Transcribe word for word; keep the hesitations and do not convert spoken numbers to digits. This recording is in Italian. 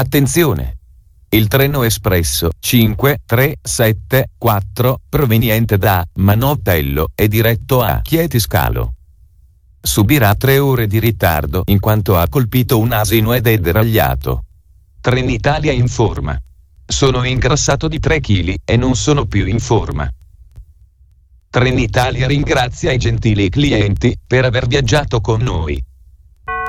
Attenzione! Il treno espresso cinque tre sette quattro, proveniente da Manottello e diretto a Chieti-Scalo, subirà tre ore di ritardo in quanto ha colpito un asino ed è deragliato. Trenitalia informa: sono ingrassato di tre chili e non sono più in forma. Trenitalia ringrazia i gentili clienti per aver viaggiato con noi.